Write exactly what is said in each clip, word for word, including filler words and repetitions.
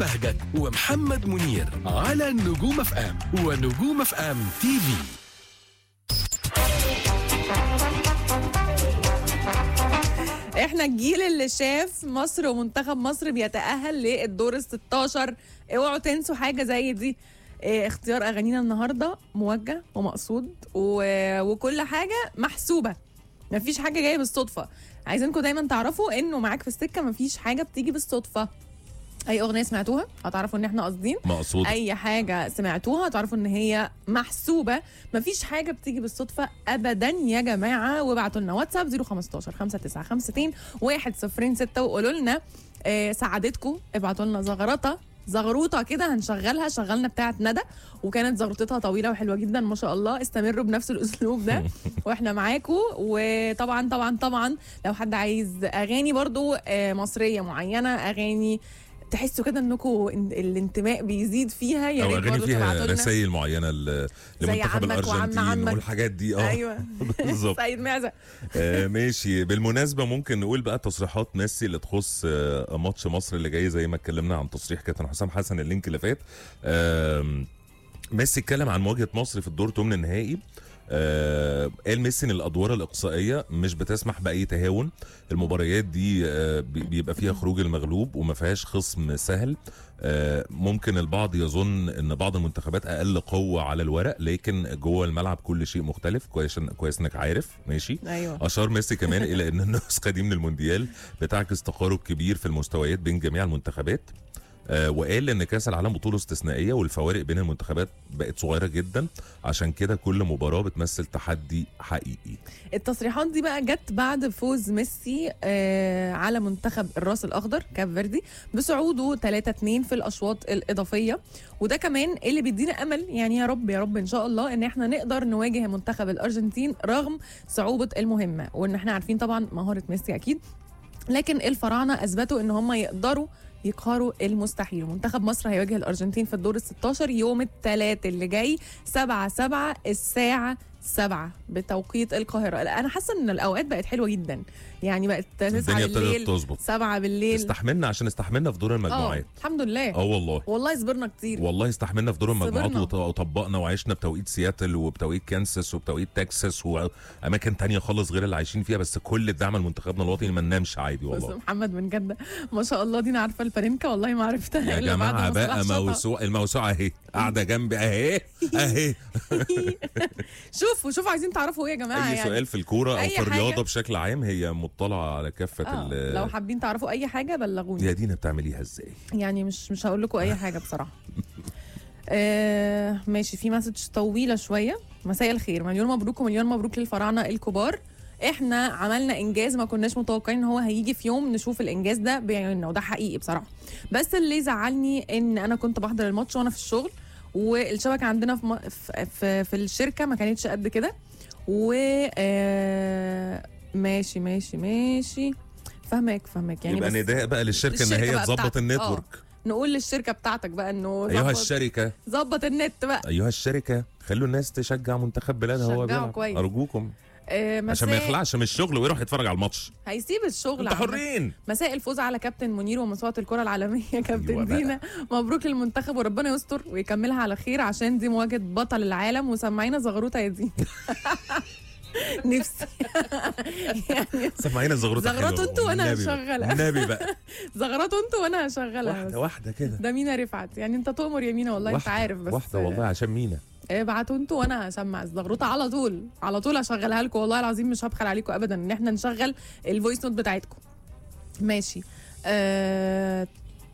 بهجت ومحمد منير على نجوم اف ام ونجوم اف ام تي في. احنا الجيل اللي شاف مصر ومنتخب مصر بيتأهل للدور الستاشر. اوعوا تنسوا حاجة زي دي. اه اختيار اغانينا النهاردة موجه ومقصود و... وكل حاجة محسوبة، مفيش حاجة جاية بالصدفة. عايزينكم دايما تعرفوا انه معاك في السكة مفيش حاجة بتيجي بالصدفة. اي اغنيه سمعتوها هتعرفوا ان احنا قاصدين مقصود، اي حاجه سمعتوها هتعرفوا ان هي محسوبه. مفيش حاجه بتيجي بالصدفه ابدا يا جماعه. وابعتوا لنا واتساب صفر خمستاشر خمسة تسعة خمسة اتنين واحد صفر ستة وقولوا لنا آه سعادتكم. ابعتوا لنا زغرطه زغروطه كده هنشغلها. شغلنا بتاعه ندى وكانت زغروطتها طويله وحلوه جدا ما شاء الله. استمروا بنفس الاسلوب ده واحنا معاكم. وطبعا طبعا طبعا لو حد عايز اغاني برضو آه مصريه معينه، اغاني تحسوا كده انكم الانتماء بيزيد فيها، يا او ريت اغاني فيها لنا رسائل معينه لمنتخب الارجنتين والحاجات دي. اه ايوه بالظبط. سيد معزه. آه ماشي. بالمناسبه ممكن نقول بقى تصريحات ميسي اللي تخص آه ماتش مصر اللي جاي، زي ما اتكلمنا عن تصريح كابتن حسام حسن اللينك اللي فات. آه ميسي اتكلم عن مواجهه مصر في الدور ثمن النهائي. آه قال ميسي ان الادوار الاقصائيه مش بتسمح باي تهاون. المباريات دي آه بيبقى فيها خروج المغلوب وما فيهاش خصم سهل. آه ممكن البعض يظن ان بعض المنتخبات اقل قوه على الورق، لكن جوه الملعب كل شيء مختلف. كويس كويس انك عارف. ماشي. أيوة. اشار ميسي كمان الى ان النسخه دي من المونديال بتعكس تقارب كبير في المستويات بين جميع المنتخبات. آه وقال ان كاس العالم بطوله استثنائيه والفوارق بين المنتخبات بقت صغيره جدا، عشان كده كل مباراه بتمثل تحدي حقيقي. التصريحات دي بقى جت بعد فوز ميسي آه على منتخب الراس الاخضر كاب فيردي بصعوده ثلاثة اتنين في الاشواط الاضافيه. وده كمان اللي بيدينا امل، يعني يا رب يا رب ان شاء الله ان احنا نقدر نواجه منتخب الارجنتين رغم صعوبه المهمه. وان احنا عارفين طبعا مهاره ميسي اكيد، لكن الفراعنه اثبتوا ان هم يقدروا يقهروا المستحيل. منتخب مصر هيواجه الارجنتين في الدور الستاشر يوم الثلاث اللي جاي سبعة سبعة الساعه سبعة بتوقيت القاهره. انا حاسه ان الاوقات بقت حلوه جدا، يعني بقت تسعة بالليل سبعة بالليل. استحملنا عشان استحملنا في دور المجموعات. الحمد لله. اه والله والله صبرنا كتير. والله استحملنا في دور المجموعات وطبقنا وعشنا بتوقيت سياتل وبتوقيت كانساس وبتوقيت تكساس واماكن تانية خالص غير اللي عايشين فيها، بس كل الدعم لمنتخبنا الوطني ما ننامش عادي والله. بس محمد من جده ما شاء الله دينا عارفه الفرنكه والله ما عرفتها يا جماعه بقى. موسوعه الموسوعه اهي قاعده جنبي اهي اهي. شوفوا شوفوا عايزين تعرفوا ايه يا جماعه؟ اي يعني سؤال في الكوره او في الرياضه حاجة. بشكل عام هي مطلعه على كافه. آه. لو حابين تعرفوا اي حاجه بلغوني. يا دينا بتعمليها ازاي؟ يعني مش مش هقول لكم اي حاجه بصراحه. آه ماشي. في مسج طويله شويه. مساء الخير، مليون مبروك ومليون مبروك للفراعنه الكبار. احنا عملنا انجاز ما كناش متوقعين ان هو هيجي في يوم نشوف الانجاز ده بعيننا، وده حقيقي بصراحه. بس اللي زعلني ان انا كنت بحضر الماتش وانا في الشغل، والشبكه عندنا في في, في الشركه ما كانتش قد كده. و آه ماشي ماشي ماشي فهمك فهمك يعني. يبقى نداء بقى للشركه ان هي تظبط النتورك. نقول للشركه بتاعتك بقى انه ايها الشركه ظبط النت بقى. ايها الشركه خلوا الناس تشجع منتخب بلادها هو بيلعب. ارجوكم آه عشان ما يخلعش من الشغل ويروح يتفرج على الماتش. هيسيب الشغل. انتوا حرين. مساء الفوز على كابتن منير ومسوعة الكرة العالمية كابتن أيوة دينا. مبروك للمنتخب وربنا يستر ويكملها على خير عشان دي مواجهة بطل العالم. وسمعينا زغروطة يا دي. نفسي يعني سمعينا زغروطة زغروطة انتوا وانا هشغلها. النبي بقى زغروطة انتوا وانا هشغلها. واحدة واحدة كده. ده مينا رفعت، يعني انت تؤمر يا مينا والله انت عارف. بس واحدة والله عشان مينا. ابعتوا انتوا وانا هسمع الزغروطه على طول على طول هشغلها لكم والله العظيم. مش هبخل عليكم ابدا ان احنا نشغل الفويس نوت بتاعتكم. ماشي. آه...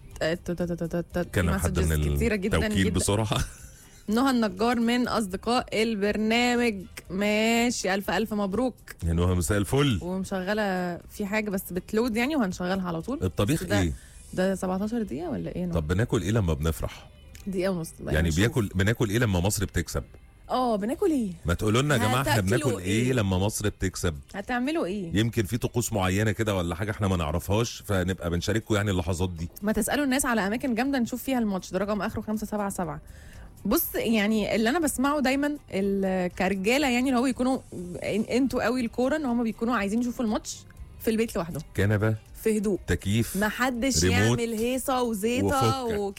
كان حد من التوكيل بسرعه. نهى النجار من اصدقاء البرنامج. ماشي الف الف مبروك يا نهى مساء الفل. ومشغله في حاجه بس بتلود يعني وهنشغلها على طول. الطبيخ ده ايه ده سبعتاشر دقيقه ولا ايه؟ طب بناكل ايه لما بنفرح؟ دقيقه ونص يعني بياكل بناكل ايه لما مصر بتكسب؟ اه بناكل ايه؟ ما تقولوا لنا يا جماعه احنا بناكل ايه؟, ايه لما مصر بتكسب؟ هتعملوا ايه؟ يمكن في طقوس معينه كده ولا حاجه احنا ما نعرفهاش، فنبقى بنشارككم يعني اللحظات دي. ما تسالوا الناس على اماكن جامده نشوف فيها الماتش. ده رقم اخره خمسة سبعة سبعة. بص يعني اللي انا بسمعه دايما كرجاله يعني اللي هو يكونوا انتوا قوي الكوره ان هم بيكونوا عايزين يشوفوا الماتش في البيت لوحدهم، كنبه في هدوء، تكييف، ما حدش يعمل هيصه وزيطه